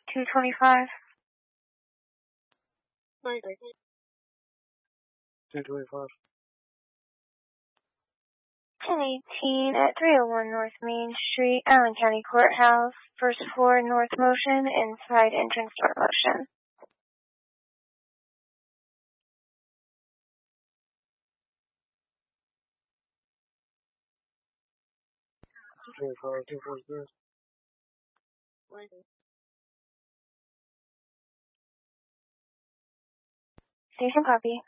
225. 225. 1018 at 301 North Main Street, Allen County Courthouse, first floor, north motion, inside entrance door motion. 225, 240. Station copy.